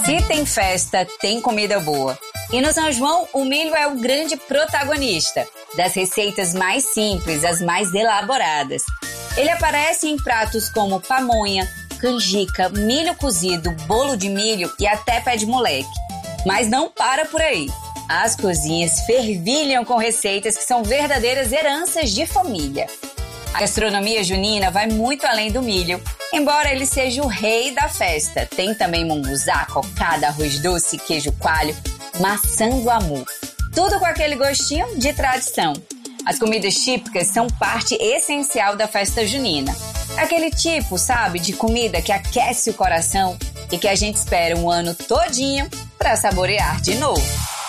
Se tem festa, tem comida boa. E no São João, o milho é o grande protagonista, das receitas mais simples às mais elaboradas. Ele aparece em pratos como pamonha, canjica, milho cozido, bolo de milho e até pé de moleque. Mas não para por aí. As cozinhas fervilham com receitas que são verdadeiras heranças de família. A gastronomia junina vai muito além do milho, embora ele seja o rei da festa. Tem também munguzá, cocada, arroz doce, queijo coalho, maçã do amor. Tudo com aquele gostinho de tradição. As comidas típicas são parte essencial da festa junina. Aquele tipo, sabe, de comida que aquece o coração e que a gente espera um ano todinho para saborear de novo.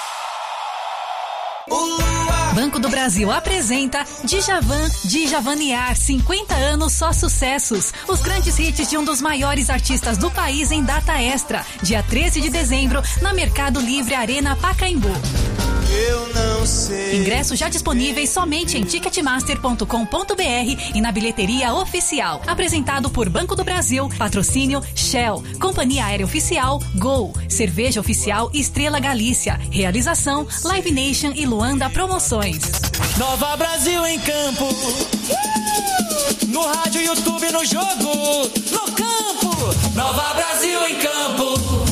Banco do Brasil apresenta Djavaniar, 50 anos só sucessos. Os grandes hits de um dos maiores artistas do país em data extra. Dia 13 de dezembro, na Mercado Livre Arena Pacaembu. Eu não sei. Ingressos já disponíveis somente em ticketmaster.com.br e na bilheteria oficial. Apresentado por Banco do Brasil, patrocínio Shell, Companhia Aérea Oficial, Gol, Cerveja Oficial Estrela Galícia. Realização Live Nation e Luanda Promoções. Nova Brasil em campo. No rádio, YouTube, no jogo, no campo. Nova Brasil em campo.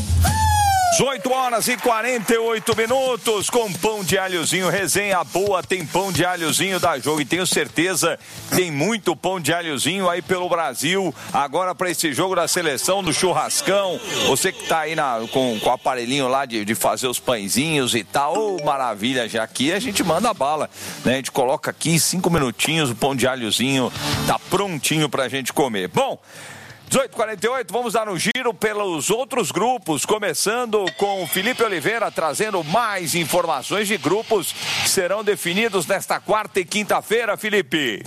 18h48, com pão de alhozinho, resenha boa, tem pão de alhozinho da Jogo, e tenho certeza que tem muito pão de alhozinho aí pelo Brasil, agora para esse jogo da seleção, do churrascão, você que tá aí com o aparelhinho lá de fazer os pãezinhos e tal, maravilha, já aqui a gente manda bala, né, a gente coloca aqui 5 minutinhos, o pão de alhozinho tá prontinho pra gente comer. Bom, 18h48, vamos dar um giro pelos outros grupos, começando com o Felipe Oliveira, trazendo mais informações de grupos que serão definidos nesta quarta e quinta-feira, Felipe.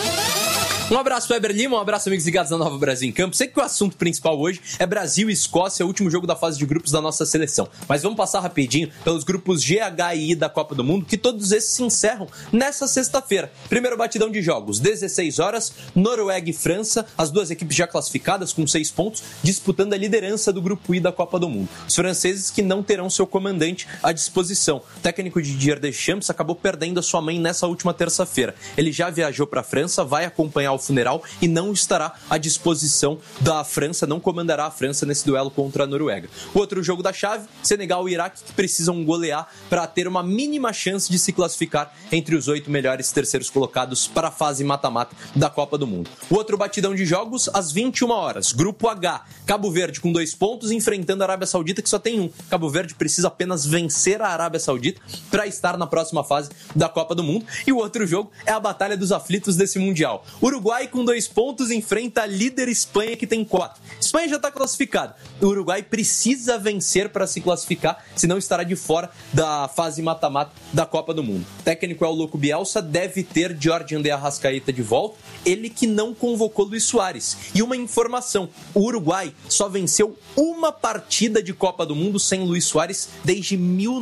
Um abraço, Weber Lima, um abraço, amigos ligados na Nova Brasil em Campo. Sei que o assunto principal hoje é Brasil e Escócia, o último jogo da fase de grupos da nossa seleção. Mas vamos passar rapidinho pelos grupos G, H e I da Copa do Mundo, que todos esses se encerram nessa sexta-feira. Primeiro batidão de jogos, 16 horas, Noruega e França, as duas equipes já classificadas com 6 pontos, disputando a liderança do grupo I da Copa do Mundo. Os franceses que não terão seu comandante à disposição. O técnico Didier Deschamps acabou perdendo a sua mãe nessa última terça-feira. Ele já viajou para a França, vai acompanhar o funeral e não estará à disposição da França, não comandará a França nesse duelo contra a Noruega. O outro jogo da chave, Senegal e Iraque, que precisam golear para ter uma mínima chance de se classificar entre os 8 melhores terceiros colocados para a fase mata-mata da Copa do Mundo. O outro batidão de jogos, às 21 horas, Grupo H, Cabo Verde com 2 pontos, enfrentando a Arábia Saudita, que só tem 1. Cabo Verde precisa apenas vencer a Arábia Saudita para estar na próxima fase da Copa do Mundo. E o outro jogo é a batalha dos aflitos desse Mundial. Uruguai com 2 pontos enfrenta a líder Espanha, que tem 4. Espanha já está classificada. O Uruguai precisa vencer para se classificar, senão estará de fora da fase mata-mata da Copa do Mundo. O técnico é o Louco Bielsa, deve ter Jorge de Arrascaeta de volta, ele que não convocou Luis Suárez. E uma informação, o Uruguai só venceu uma partida de Copa do Mundo sem Luis Suárez desde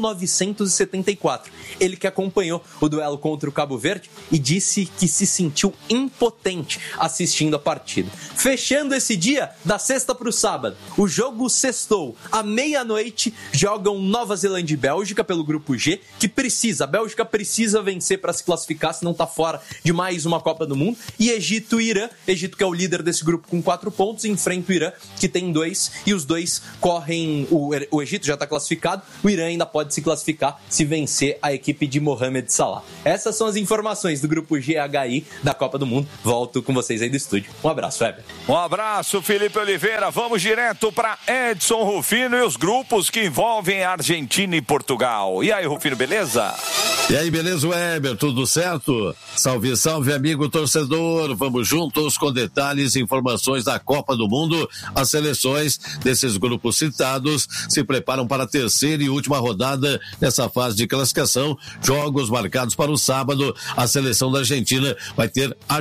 1974. Ele que acompanhou o duelo contra o Cabo Verde e disse que se sentiu impotente assistindo a partida. Fechando esse dia, da sexta para o sábado, o jogo sextou. À meia-noite, jogam Nova Zelândia e Bélgica pelo grupo G, que a Bélgica precisa vencer para se classificar, senão está fora de mais uma Copa do Mundo. E Egito e Irã, Egito que é o líder desse grupo com 4 pontos, enfrenta o Irã, que tem 2, e os dois correm, o Egito já está classificado, o Irã ainda pode se classificar se vencer a equipe de Mohamed Salah. Essas são as informações do grupo GHI da Copa do Mundo. Volto com vocês aí do estúdio. Um abraço, Weber. Um abraço, Felipe Oliveira. Vamos direto para Edson Rufino e os grupos que envolvem Argentina e Portugal. E aí, Rufino, beleza? E aí, beleza, Weber? Tudo certo? Salve, salve, amigo torcedor. Vamos juntos com detalhes e informações da Copa do Mundo. As seleções desses grupos citados se preparam para a terceira e última rodada nessa fase de classificação. Jogos marcados para o sábado. A seleção da Argentina vai ter a Jordânia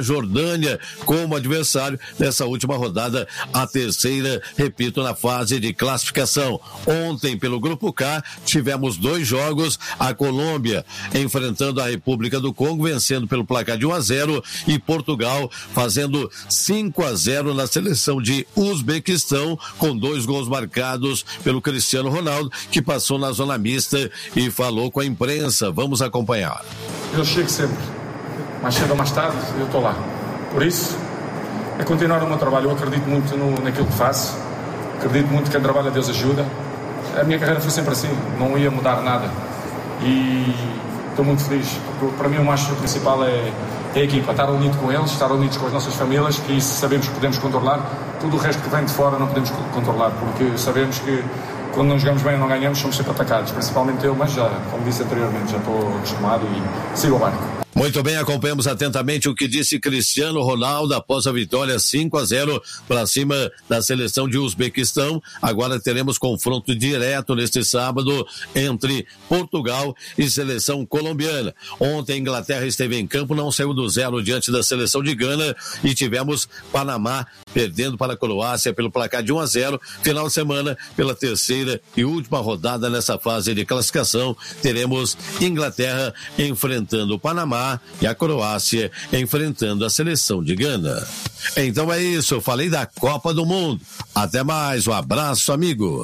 Jordânia como adversário nessa última rodada, a terceira, repito, na fase de classificação. Ontem, pelo Grupo K, tivemos 2 jogos, a Colômbia enfrentando a República do Congo, vencendo pelo placar de 1-0, e Portugal fazendo 5-0 na seleção de Uzbequistão, com 2 gols marcados pelo Cristiano Ronaldo, que passou na zona mista e falou com a imprensa. Vamos acompanhar. Eu chego sempre, mais cedo ou mais tarde, eu estou lá. Por isso, é continuar o meu trabalho. Eu acredito muito naquilo que faço, acredito muito que quem trabalha Deus ajuda. A minha carreira foi sempre assim, não ia mudar nada. E estou muito feliz. Para mim o mais principal é a equipa, estar unido com eles, estar unidos com as nossas famílias, que isso sabemos que podemos controlar. Tudo o resto que vem de fora não podemos controlar, porque sabemos que quando não jogamos bem ou não ganhamos, somos sempre atacados, principalmente eu, mas já, como disse anteriormente, já estou acostumado e sigo o barco. Muito bem, acompanhamos atentamente o que disse Cristiano Ronaldo após a vitória 5-0 para cima da seleção de Uzbequistão. Agora teremos confronto direto neste sábado entre Portugal e seleção colombiana. Ontem a Inglaterra esteve em campo, não saiu do 0 diante da seleção de Gana, e tivemos Panamá perdendo para a Croácia pelo placar de 1-0. Final de semana, pela terceira e última rodada nessa fase de classificação, teremos Inglaterra enfrentando o Panamá e a Croácia enfrentando a seleção de Gana. Então é isso, eu falei da Copa do Mundo. Até mais, um abraço, amigo.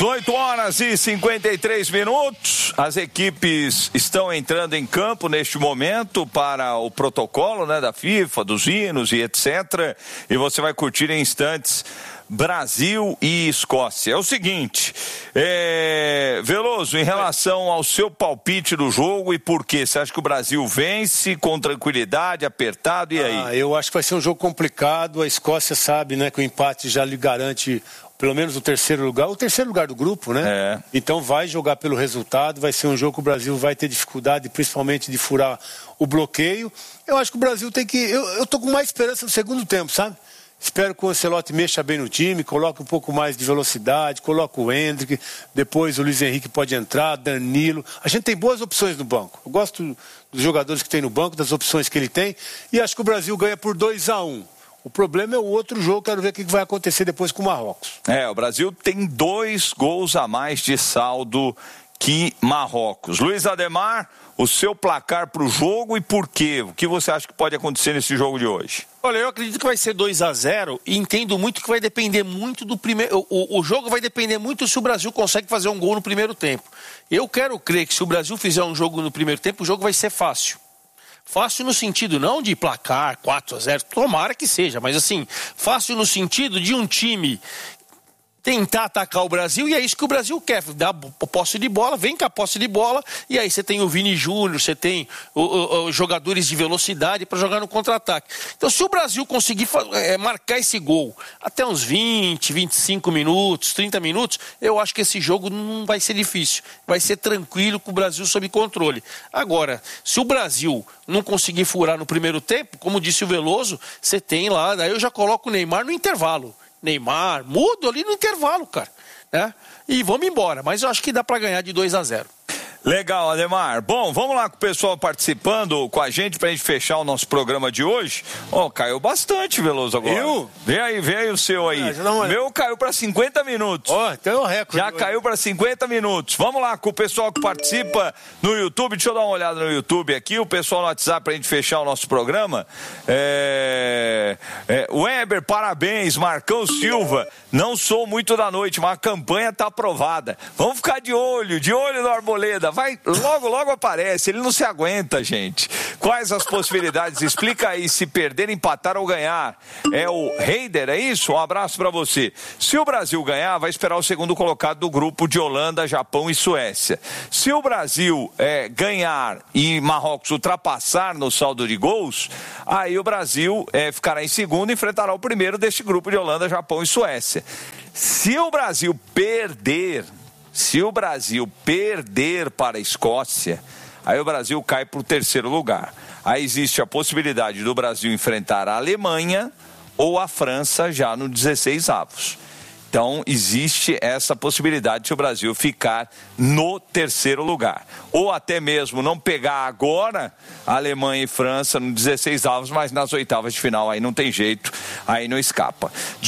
8h53. As equipes estão entrando em campo neste momento para o protocolo, né, da FIFA, dos hinos e etc. E você vai curtir em instantes Brasil e Escócia. É o seguinte, Veloso, em relação ao seu palpite do jogo e por quê? Você acha que o Brasil vence com tranquilidade, apertado, e aí? Eu acho que vai ser um jogo complicado. A Escócia sabe, né, que o empate já lhe garante pelo menos o terceiro lugar do grupo, né? Então vai jogar pelo resultado, vai ser um jogo que o Brasil vai ter dificuldade, principalmente de furar o bloqueio. Eu acho que o Brasil tem que... Eu tô com mais esperança no segundo tempo, sabe? Espero que o Ancelotti mexa bem no time, coloque um pouco mais de velocidade, coloque o Endrick, depois o Luiz Henrique pode entrar, Danilo. A gente tem boas opções no banco. Eu gosto dos jogadores que tem no banco, das opções que ele tem, e acho que o Brasil ganha por 2-1. O problema é o outro jogo, quero ver o que vai acontecer depois com o Marrocos. O Brasil tem 2 gols a mais de saldo que Marrocos. Luiz Ademar, o seu placar para o jogo e por quê? O que você acha que pode acontecer nesse jogo de hoje? Olha, eu acredito que vai ser 2-0 e entendo muito que vai depender muito do primeiro... O jogo vai depender muito se o Brasil consegue fazer um gol no primeiro tempo. Eu quero crer que se o Brasil fizer um jogo no primeiro tempo, o jogo vai ser fácil. Fácil no sentido não de placar 4-0, tomara que seja, mas assim, fácil no sentido de um time tentar atacar o Brasil, e é isso que o Brasil quer, dar posse de bola, vem com a posse de bola, e aí você tem o Vini Júnior, você tem os jogadores de velocidade para jogar no contra-ataque. Então, se o Brasil conseguir marcar esse gol até uns 20, 25 minutos, 30 minutos, eu acho que esse jogo não vai ser difícil, vai ser tranquilo, com o Brasil sob controle. Agora, se o Brasil não conseguir furar no primeiro tempo, como disse o Veloso, você tem lá, daí eu já coloco o Neymar no intervalo. Neymar, mudo ali no intervalo, cara, né? E vamos embora, mas eu acho que dá para ganhar de 2-0. Legal, Ademar. Bom, vamos lá com o pessoal participando com a gente pra gente fechar o nosso programa de hoje. Caiu bastante, Veloso, agora. Eu? Vem aí o seu aí. Meu caiu pra 50 minutos. Então é o recorde. Já caiu pra 50 minutos. Vamos lá com o pessoal que participa no YouTube. Deixa eu dar uma olhada no YouTube aqui. O pessoal no WhatsApp pra gente fechar o nosso programa. Weber, parabéns. Marcão Silva. Não sou muito da noite, mas a campanha tá aprovada. Vamos ficar de olho no Arboleda. Vai, logo aparece, ele não se aguenta, gente. Quais as possibilidades? Explica aí, se perder, empatar ou ganhar. É o Heider, é isso? Um abraço pra você. Se o Brasil ganhar, vai esperar o segundo colocado do grupo de Holanda, Japão e Suécia. Se o Brasil ganhar e Marrocos ultrapassar no saldo de gols, aí o Brasil ficará em segundo e enfrentará o primeiro deste grupo de Holanda, Japão e Suécia. Se o Brasil perder para a Escócia, aí o Brasil cai para o terceiro lugar. Aí existe a possibilidade do Brasil enfrentar a Alemanha ou a França já no 16avos. Então, existe essa possibilidade de o Brasil ficar no terceiro lugar. Ou até mesmo não pegar agora a Alemanha e França no 16 avos, mas nas oitavas de final aí não tem jeito, aí não escapa.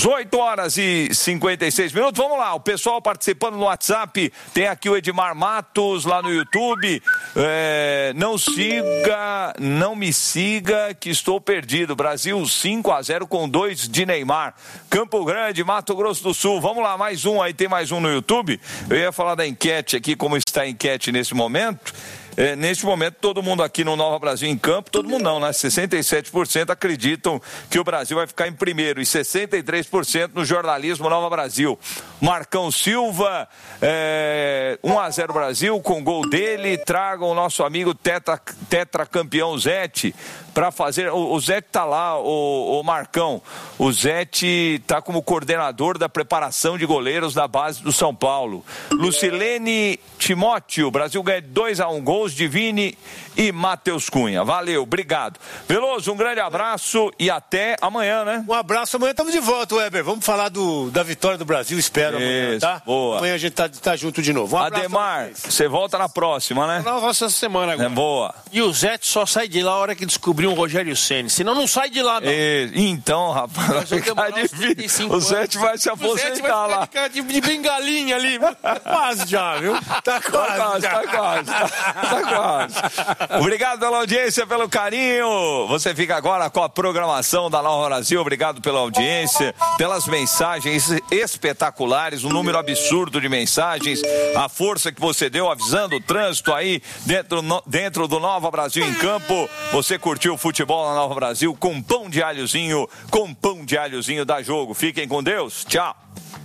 18h56. Vamos lá, o pessoal participando no WhatsApp, tem aqui o Edmar Matos lá no YouTube. Não me siga que estou perdido. Brasil 5-0 com 2 de Neymar. Campo Grande, Mato Grosso do Sul. Vamos lá, mais um aí, tem mais um no YouTube. Eu ia falar da enquete aqui, como está a enquete nesse momento. Neste momento, todo mundo aqui no Nova Brasil em Campo, todo mundo não, né? 67% acreditam que o Brasil vai ficar em primeiro e 63% no jornalismo Nova Brasil. Marcão Silva, 1-0 Brasil, com gol dele. Tragam o nosso amigo tetracampeão Zete para fazer. O Zete tá lá, o Marcão. O Zete tá como coordenador da preparação de goleiros da base do São Paulo. Lucilene Timóteo, Brasil ganha 2-1, gols de Vini e Matheus Cunha. Valeu, obrigado. Veloso, um grande abraço e até amanhã, né? Um abraço, amanhã estamos de volta, Weber. Vamos falar da vitória do Brasil, espero amanhã, tá? Boa. Amanhã a gente tá junto de novo. Ademar, você volta na próxima, né? Não, essa semana agora. Boa. E o Zete só sai de lá a hora que descobriu o Rogério Ceni. Senão não sai de lá, não. Então, rapaz, vai ficar difícil. O Zete vai se aposentar lá. De bengalinha ali. Quase já, viu? Tá quase. Obrigado pela audiência, pelo carinho. Você fica agora com a programação da Nova Brasil. Obrigado pela audiência, pelas mensagens espetaculares, um número absurdo de mensagens, a força que você deu avisando o trânsito aí dentro do Nova Brasil em Campo. Você curtiu o futebol na Nova Brasil com pão de alhozinho da Jogo. Fiquem com Deus. Tchau.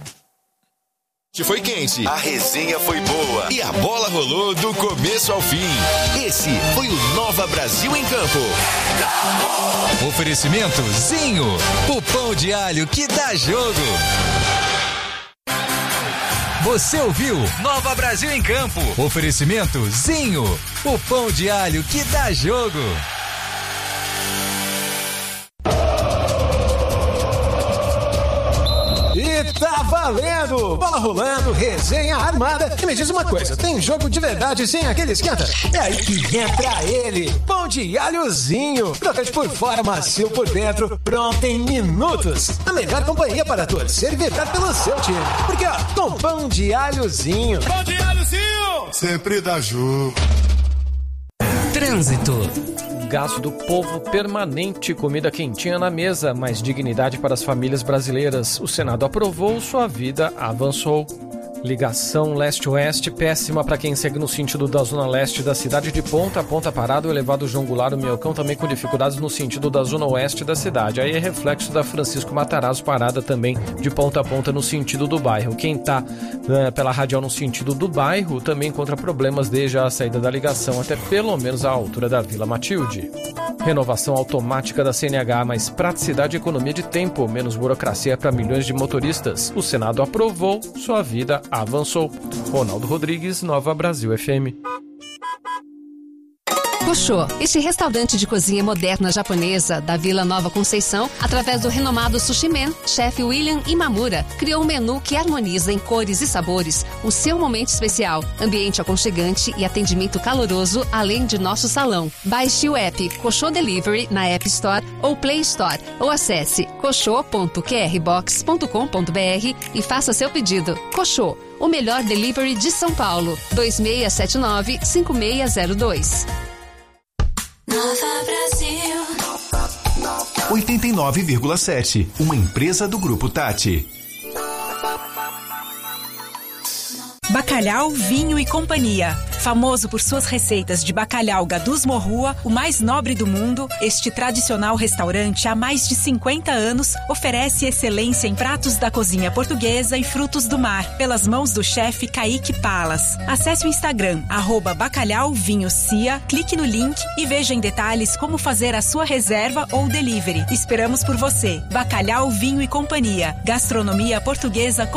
Foi quente, a resenha foi boa e a bola rolou do começo ao fim. Esse foi o Nova Brasil em Campo. Oferecimento Zinho, o pão de alho que dá jogo. Você ouviu Nova Brasil em Campo. Oferecimento Zinho, o pão de alho que dá jogo. E tá valendo! Bola rolando, resenha armada. E me diz uma coisa, tem jogo de verdade sem aquele esquenta? É aí que entra ele, pão de alhozinho. Crocante por fora, macio por dentro, pronto em minutos. A melhor companhia para torcer e vibrar pelo seu time. Porque ó, com pão de alhozinho. Pão de alhozinho! Sempre dá jogo. Trânsito. Gasto do povo permanente, comida quentinha na mesa, mais dignidade para as famílias brasileiras. O Senado aprovou, sua vida avançou. Ligação leste-oeste péssima para quem segue no sentido da zona leste da cidade de Ponta a Ponta parado, o elevado João Goulart, o Minhocão também com dificuldades no sentido da zona oeste da cidade. Aí é reflexo da Francisco Matarazzo parada também de ponta a ponta no sentido do bairro. Quem está pela radial no sentido do bairro também encontra problemas desde a saída da ligação até pelo menos a altura da Vila Matilde. Renovação automática da CNH, mais praticidade e economia de tempo, menos burocracia para milhões de motoristas. O Senado aprovou, sua vida avançou. Ronaldo Rodrigues, Nova Brasil FM. Koshô, este restaurante de cozinha moderna japonesa da Vila Nova Conceição, através do renomado Sushi Man, chefe William Imamura, criou um menu que harmoniza em cores e sabores o seu momento especial, ambiente aconchegante e atendimento caloroso, além de nosso salão. Baixe o app Koshô Delivery na App Store ou Play Store, ou acesse koshô.qrbox.com.br e faça seu pedido. Koshô, o melhor delivery de São Paulo. 2679-5602. Nova Brasil 89,7, uma empresa do Grupo Tati. Bacalhau, Vinho e Companhia. Famoso por suas receitas de bacalhau Gadus Morrua, o mais nobre do mundo, este tradicional restaurante há mais de 50 anos oferece excelência em pratos da cozinha portuguesa e frutos do mar, pelas mãos do chefe Kaique Palas. Acesse o Instagram, @bacalhauvinhocia, clique no link e veja em detalhes como fazer a sua reserva ou delivery. Esperamos por você. Bacalhau, Vinho e Companhia. Gastronomia portuguesa